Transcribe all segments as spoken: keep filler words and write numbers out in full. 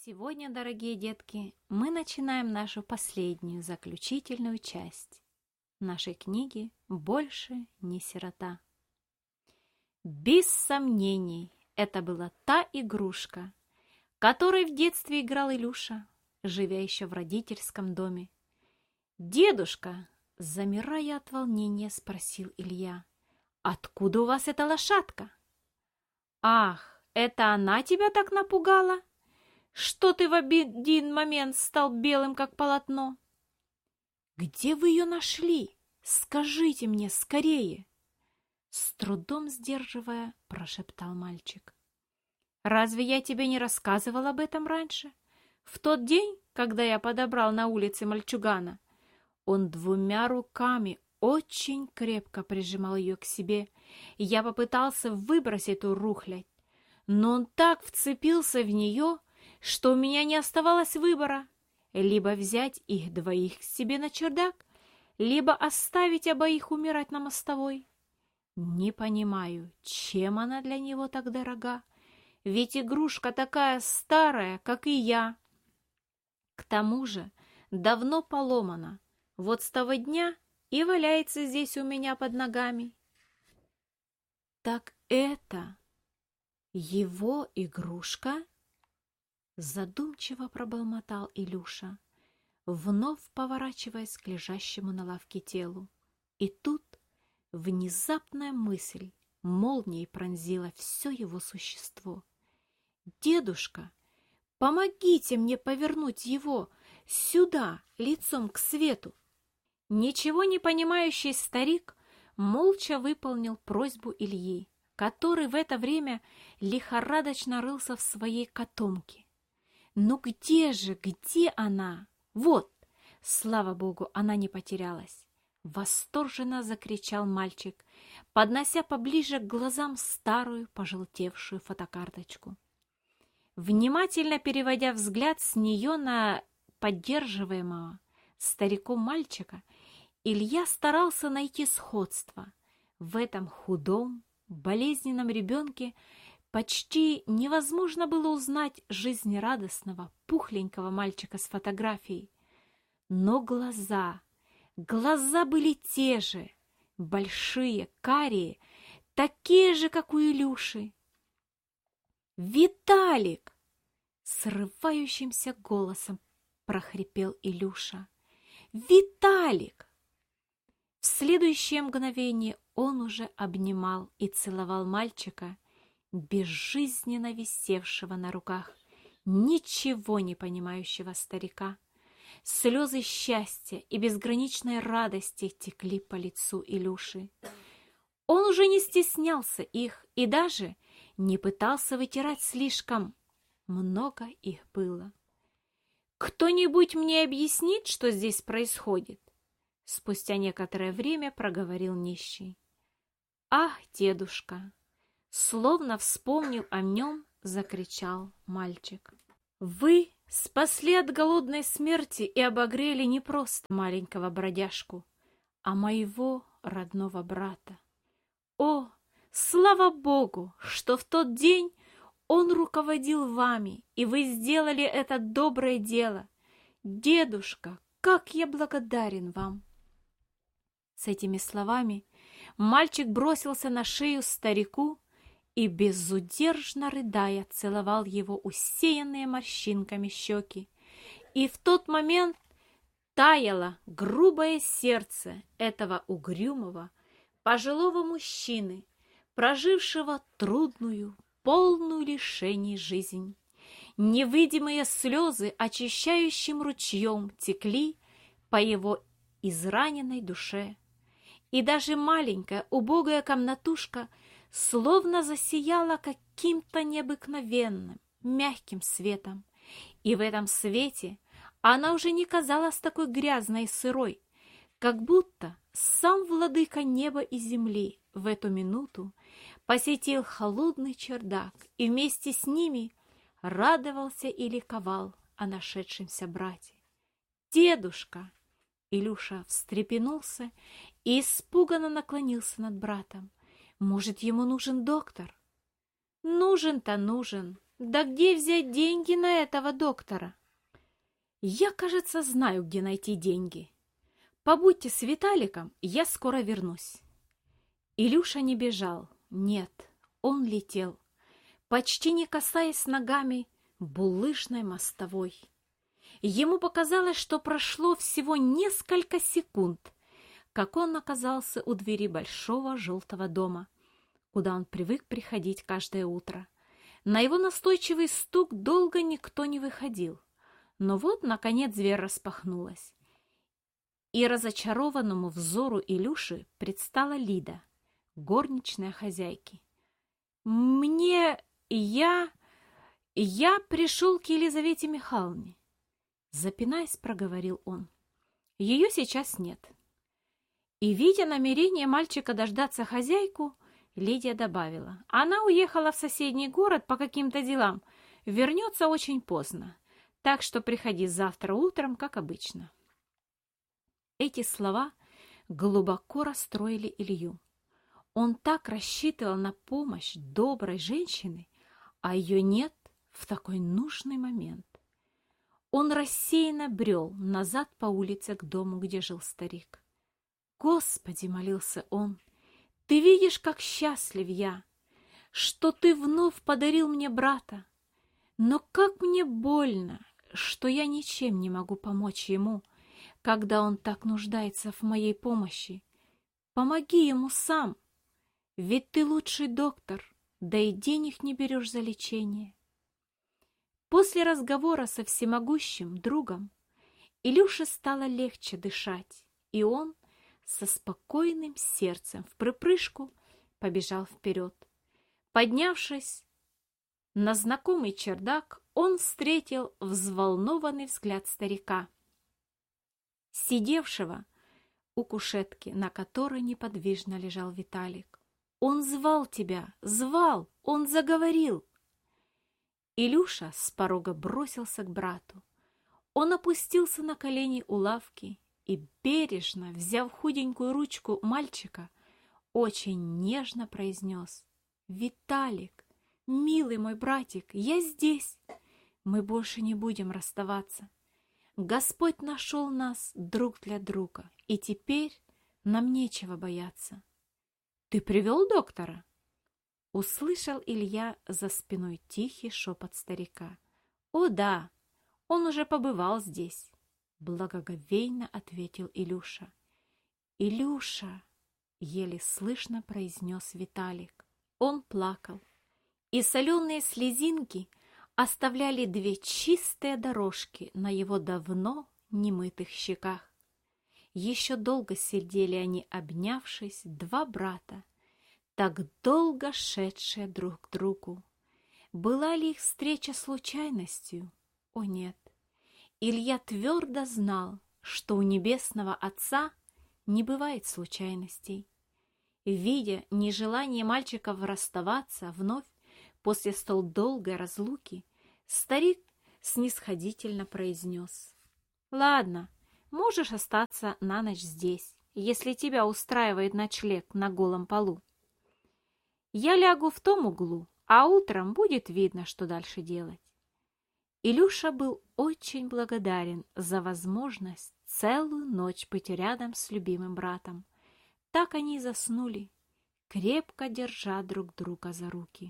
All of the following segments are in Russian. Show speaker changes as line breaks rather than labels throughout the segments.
Сегодня, дорогие детки, мы начинаем нашу последнюю, заключительную часть нашей книги «Больше не сирота». Без сомнений, это была та игрушка, которой в детстве играл Илюша, живя еще в родительском доме. «Дедушка!» — замирая от волнения, спросил Илья. «Откуда у вас эта лошадка?» «Ах, это она тебя так напугала? Что ты в один момент стал белым, как полотно?» «Где вы ее нашли? Скажите мне скорее!» С трудом сдерживая, прошептал мальчик. «Разве я тебе не рассказывал об этом раньше? В тот день, когда я подобрал на улице мальчугана, он двумя руками очень крепко прижимал ее к себе, и я попытался выбросить эту рухлядь, но он так вцепился в нее, что у меня не оставалось выбора: либо взять их двоих к себе на чердак, либо оставить обоих умирать на мостовой. Не понимаю, чем она для него так дорога, ведь игрушка такая старая, как и я. К тому же давно поломана, вот с того дня и валяется здесь у меня под ногами». «Так это его игрушка?» Задумчиво пробормотал Илюша, вновь поворачиваясь к лежащему на лавке телу. И тут внезапная мысль молнией пронзила все его существо. «Дедушка, помогите мне повернуть его сюда, лицом к свету!» Ничего не понимающий старик молча выполнил просьбу Ильи, который в это время лихорадочно рылся в своей котомке. «Ну где же, где она? Вот!» Слава богу, она не потерялась. Восторженно закричал мальчик, поднося поближе к глазам старую пожелтевшую фотокарточку. Внимательно переводя взгляд с нее на поддерживаемого стариком мальчика, Илья старался найти сходство. В этом худом, болезненном ребенке почти невозможно было узнать жизнерадостного, пухленького мальчика с фотографией. Но глаза, глаза были те же, большие, карие, такие же, как у Илюши. «Виталик!» — срывающимся голосом прохрипел Илюша. «Виталик!» В следующее мгновение он уже обнимал и целовал мальчика, безжизненно висевшего на руках ничего не понимающего старика. Слезы счастья и безграничной радости текли по лицу Илюши. Он уже не стеснялся их и даже не пытался вытирать, слишком много их было. «Кто-нибудь мне объяснит, что здесь происходит?» Спустя некоторое время проговорил нищий. «Ах, дедушка!» Словно вспомнив о нем, закричал мальчик. «Вы спасли от голодной смерти и обогрели не просто маленького бродяжку, а моего родного брата. О, слава Богу, что в тот день он руководил вами, и вы сделали это доброе дело. Дедушка, как я благодарен вам!» С этими словами мальчик бросился на шею старику и, безудержно рыдая, целовал его усеянные морщинками щеки. И в тот момент таяло грубое сердце этого угрюмого, пожилого мужчины, прожившего трудную, полную лишений жизнь. Невидимые слезы очищающим ручьем текли по его израненной душе. И даже маленькая убогая комнатушка словно засияла каким-то необыкновенным, мягким светом. И в этом свете она уже не казалась такой грязной и сырой, как будто сам владыка неба и земли в эту минуту посетил холодный чердак и вместе с ними радовался и ликовал о нашедшемся брате. «Дедушка!» Илюша встрепенулся и испуганно наклонился над братом. «Может, ему нужен доктор?» «Нужен-то нужен, Да где взять деньги на этого доктора? Я, кажется, знаю, где найти деньги. Побудьте с Виталиком, я скоро вернусь. Илюша не бежал, нет, он летел, почти не касаясь ногами булыжной мостовой. Ему показалось, что прошло всего несколько секунд, как он оказался у двери большого желтого дома, куда он привык приходить каждое утро. На его настойчивый стук долго никто не выходил, но вот, наконец, дверь распахнулась, и разочарованному взору Илюши предстала Лида, горничная хозяйки. «Мне... я... я пришел к Елизавете Михайловне», запинаясь, проговорил он. «Ее сейчас нет». И, видя намерение мальчика дождаться хозяйку, Лидия добавила: «Она уехала в соседний город по каким-то делам, вернется очень поздно, так что приходи завтра утром, как обычно». Эти слова глубоко расстроили Илью. Он так рассчитывал на помощь доброй женщины, а ее нет в такой нужный момент. Он рассеянно брел назад по улице к дому, где жил старик. «Господи!» — молился он, — «ты видишь, как счастлив я, что ты вновь подарил мне брата, но как мне больно, что я ничем не могу помочь ему, когда он так нуждается в моей помощи. Помоги ему сам, ведь ты лучший доктор, да и денег не берешь за лечение». После разговора со всемогущим другом Илюше стало легче дышать, и он со спокойным сердцем вприпрыжку побежал вперед. Поднявшись на знакомый чердак, он встретил взволнованный взгляд старика, сидевшего у кушетки, на которой неподвижно лежал Виталик. «Он звал тебя, звал, он заговорил!» Илюша с порога бросился к брату. Он опустился на колени у лавки и, бережно взяв худенькую ручку мальчика, очень нежно произнес: «Виталик, милый мой братик, я здесь. Мы больше не будем расставаться. Господь нашел нас друг для друга, и теперь нам нечего бояться». «Ты привел доктора?» Услышал Илья за спиной тихий шепот старика. «О да, он уже побывал здесь», — благоговейно ответил Илюша. «Илюша!» — еле слышно произнес Виталик. Он плакал, и соленые слезинки оставляли две чистые дорожки на его давно немытых щеках. Еще долго сидели они, обнявшись, два брата, так долго шедшие друг к другу. Была ли их встреча случайностью? О нет! Илья твердо знал, что у Небесного Отца не бывает случайностей. Видя нежелание мальчиков расставаться вновь после столь долгой разлуки, старик снисходительно произнес: «Ладно, можешь остаться на ночь здесь, если тебя устраивает ночлег на голом полу. Я лягу в том углу, а утром будет видно, что дальше делать». Илюша был очень благодарен за возможность целую ночь быть рядом с любимым братом. Так они и заснули, крепко держа друг друга за руки.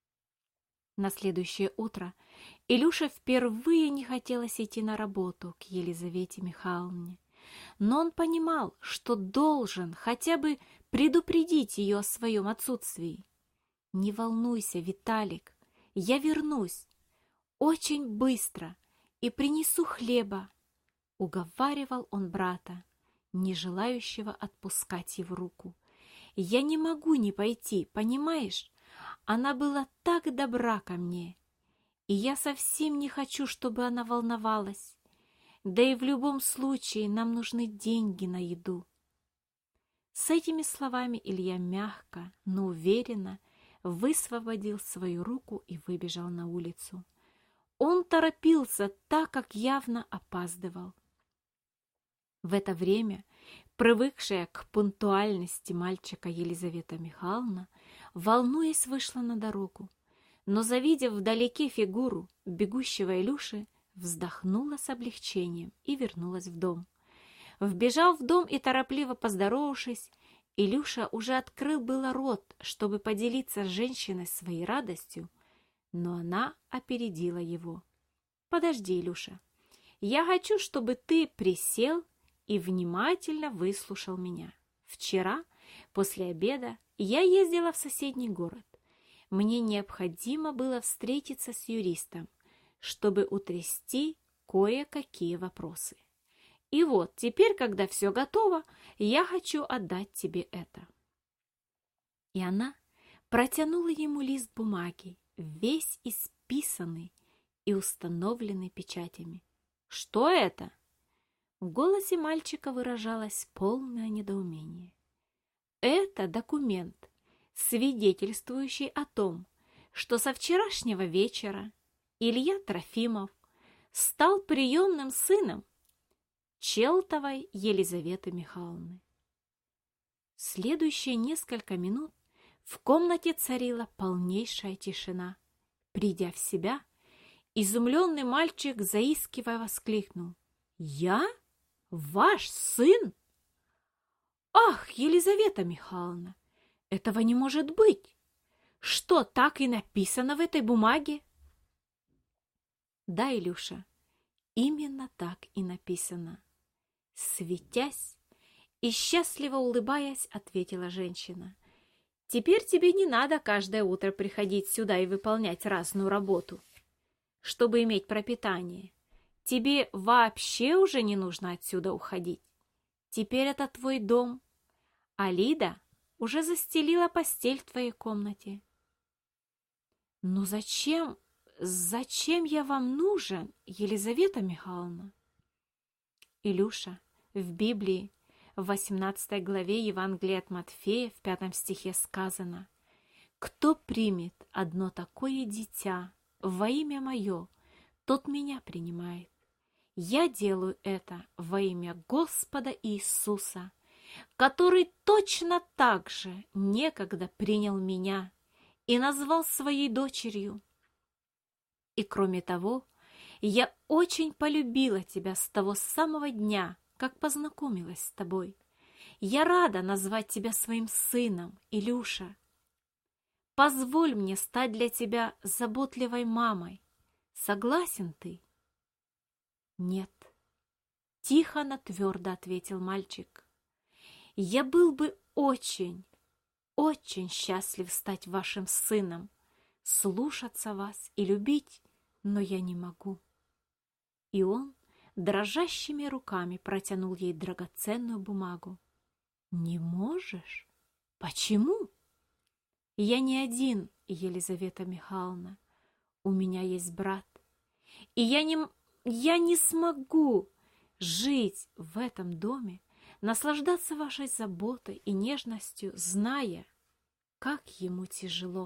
На следующее утро Илюше впервые не хотелось идти на работу к Елизавете Михайловне, но он понимал, что должен хотя бы предупредить ее о своем отсутствии. «Не волнуйся, Виталик, я вернусь очень быстро и принесу хлеба», — уговаривал он брата, не желающего отпускать его руку. «Я не могу не пойти, понимаешь? Она была так добра ко мне, и я совсем не хочу, чтобы она волновалась. Да и в любом случае нам нужны деньги на еду». С этими словами Илья мягко, но уверенно высвободил свою руку и выбежал на улицу. Он торопился, так как явно опаздывал. В это время привыкшая к пунктуальности мальчика Елизавета Михайловна, волнуясь, вышла на дорогу. но, завидев вдалеке фигуру бегущего Илюши, вздохнула с облегчением и вернулась в дом. Вбежав в дом и торопливо поздоровавшись, Илюша уже открыл было рот, чтобы поделиться с женщиной своей радостью, но она опередила его. «Подожди, Илюша, я хочу, чтобы ты присел и внимательно выслушал меня. Вчера, после обеда, я ездила в соседний город. Мне необходимо было встретиться с юристом, чтобы утрясти кое-какие вопросы. И вот, теперь, когда все готово, я хочу отдать тебе это». И она протянула ему лист бумаги, весь исписанный и установленный печатями. «Что это?» В голосе мальчика выражалось полное недоумение. «Это документ, свидетельствующий о том, что со вчерашнего вечера Илья Трофимов стал приемным сыном Челтовой Елизаветы Михайловны». Следующие несколько минут в комнате царила полнейшая тишина. Придя в себя, изумленный мальчик заискивая воскликнул: «Я? Ваш сын? Ах, Елизавета Михайловна, этого не может быть! Что, так и написано в этой бумаге?» «Да, Илюша, именно так и написано», — светясь и счастливо улыбаясь, ответила женщина. «Теперь тебе не надо каждое утро приходить сюда и выполнять разную работу, чтобы иметь пропитание. Тебе вообще уже не нужно отсюда уходить. Теперь это твой дом, а Лида уже застелила постель в твоей комнате». «Но зачем, зачем я вам нужен, Елизавета Михайловна?» «Илюша, в Библии, в восемнадцатой главе Евангелия от Матфея, в пятом стихе сказано: «Кто примет одно такое дитя во имя мое, тот меня принимает. Я делаю это во имя Господа Иисуса, который точно так же некогда принял меня и назвал своей дочерью. И кроме того, я очень полюбила тебя с того самого дня, как познакомилась с тобой. Я рада назвать тебя своим сыном, Илюша. Позволь мне стать для тебя заботливой мамой. Согласен ты?» «Нет», — тихо, но твердо ответил мальчик. «Я был бы очень, очень счастлив стать вашим сыном, слушаться вас и любить, но я не могу». И он дрожащими руками протянул ей драгоценную бумагу. «Не можешь? Почему?» «Я не один, Елизавета Михайловна. У меня есть брат. И я не, я не смогу жить в этом доме, наслаждаться вашей заботой и нежностью, зная, как ему тяжело».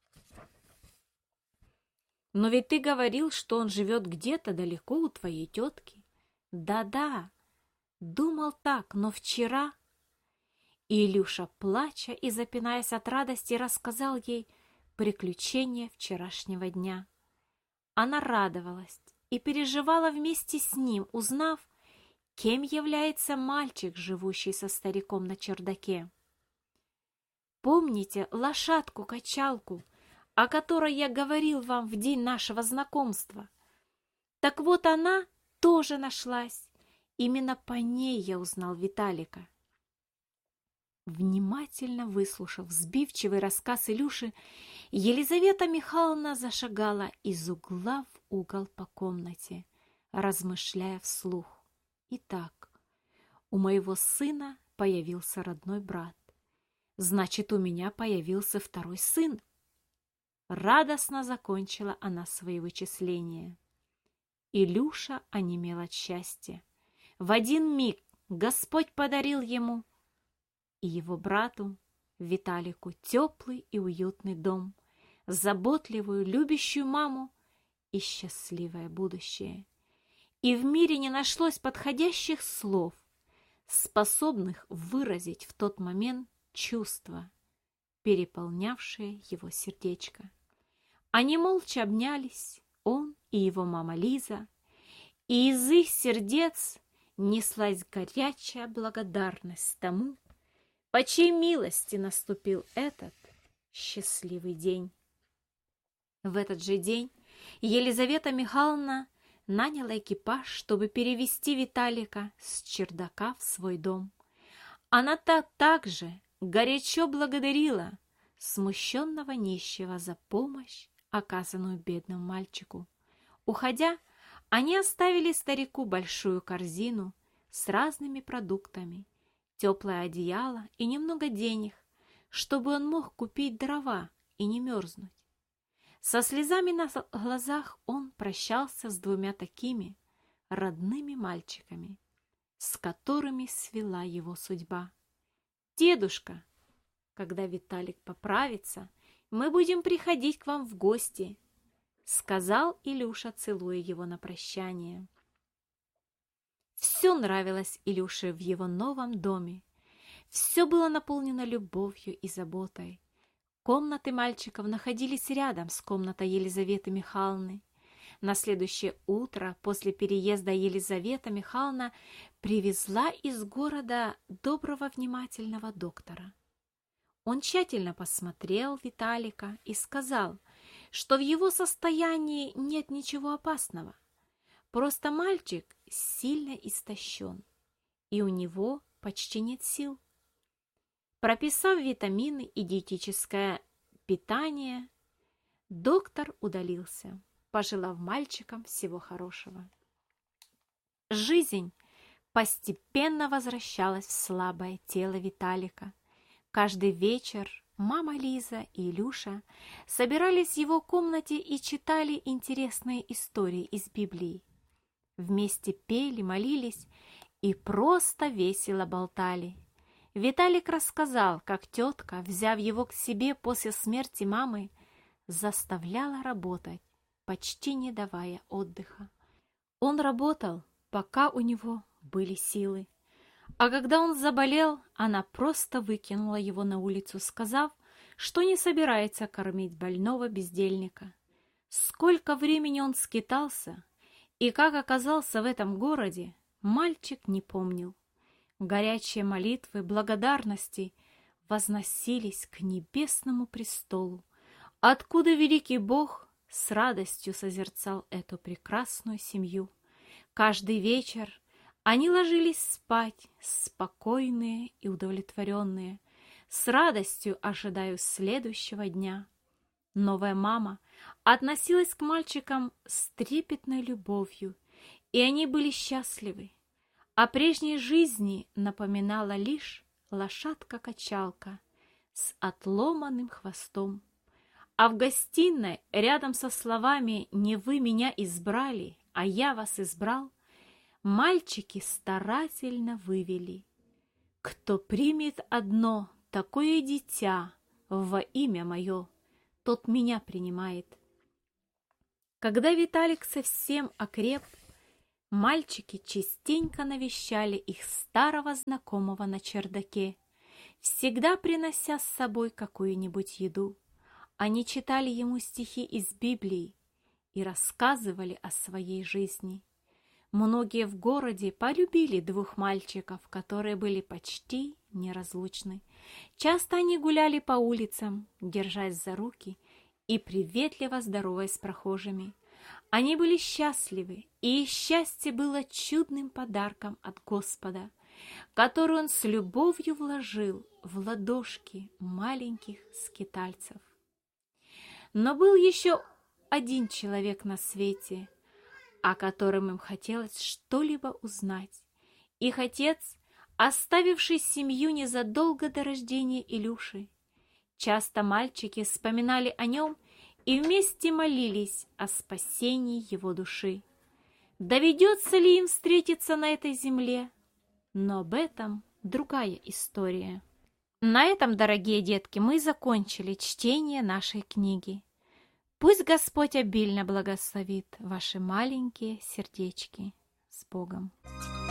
«Но ведь ты говорил, что он живет где-то далеко у твоей тетки». «Да-да, думал так, но вчера...» И Илюша, плача и запинаясь от радости, рассказал ей приключения вчерашнего дня. Она радовалась и переживала вместе с ним, узнав, кем является мальчик, живущий со стариком на чердаке. «Помните лошадку-качалку, о которой я говорил вам в день нашего знакомства? Так вот она тоже нашлась. Именно по ней я узнал Виталика». Внимательно выслушав сбивчивый рассказ Илюши, Елизавета Михайловна зашагала из угла в угол по комнате, размышляя вслух. «Итак, у моего сына появился родной брат. Значит, у меня появился второй сын». Радостно закончила она свои вычисления. Илюша онемел от счастья. В один миг Господь подарил ему и его брату Виталику теплый и уютный дом, заботливую, любящую маму и счастливое будущее. И в мире не нашлось подходящих слов, способных выразить в тот момент чувства, переполнявшие его сердечко. Они молча обнялись, он и его мама Лиза, и из их сердец неслась горячая благодарность тому, по чьей милости наступил этот счастливый день. В этот же день Елизавета Михайловна наняла экипаж, чтобы перевезти Виталика с чердака в свой дом. Она так также горячо благодарила смущенного нищего за помощь, оказанную бедному мальчику. Уходя, они оставили старику большую корзину с разными продуктами, теплое одеяло и немного денег, чтобы он мог купить дрова и не мерзнуть. Со слезами на глазах он прощался с двумя такими родными мальчиками, с которыми свела его судьба. «Дедушка, когда Виталик поправится, мы будем приходить к вам в гости», сказал Илюша, целуя его на прощание. Все нравилось Илюше в его новом доме. Все было наполнено любовью и заботой. Комнаты мальчиков находились рядом с комнатой Елизаветы Михайловны. На следующее утро после переезда Елизавета Михайловна привезла из города доброго внимательного доктора. Он тщательно посмотрел Виталика и сказал, что в его состоянии нет ничего опасного. Просто мальчик сильно истощен, и у него почти нет сил. Прописав витамины и диетическое питание, доктор удалился, пожелав мальчикам всего хорошего. Жизнь постепенно возвращалась в слабое тело Виталика. Каждый вечер мама Лиза и Илюша собирались в его комнате и читали интересные истории из Библии. Вместе пели, молились и просто весело болтали. Виталик рассказал, как тетка, взяв его к себе после смерти мамы, заставляла работать, почти не давая отдыха. Он работал, пока у него были силы. А когда он заболел, она просто выкинула его на улицу, сказав, что не собирается кормить больного бездельника. Сколько времени он скитался и как оказался в этом городе, мальчик не помнил. Горячие молитвы благодарности возносились к небесному престолу, откуда великий Бог с радостью созерцал эту прекрасную семью. Каждый вечер они ложились спать, спокойные и удовлетворенные, с радостью ожидая следующего дня. Новая мама относилась к мальчикам с трепетной любовью, и они были счастливы. О прежней жизни напоминала лишь лошадка-качалка с отломанным хвостом. А в гостиной, рядом со словами «Не вы меня избрали, а я вас избрал», мальчики старательно вывели: «Кто примет одно такое дитя во имя мое, тот меня принимает». Когда Виталик совсем окреп, мальчики частенько навещали их старого знакомого на чердаке, всегда принося с собой какую-нибудь еду. Они читали ему стихи из Библии и рассказывали о своей жизни. Многие в городе полюбили двух мальчиков, которые были почти неразлучны. Часто они гуляли по улицам, держась за руки и приветливо здороваясь с прохожими. Они были счастливы, и их счастье было чудным подарком от Господа, который Он с любовью вложил в ладошки маленьких скитальцев. Но был еще один человек на свете, о котором им хотелось что-либо узнать. Их отец, оставивший семью незадолго до рождения Илюши. Часто мальчики вспоминали о нем и вместе молились о спасении его души. Доведется ли им встретиться на этой земле? Но об этом другая история. На этом, дорогие детки, мы закончили чтение нашей книги. Пусть Господь обильно благословит ваши маленькие сердечки. С Богом!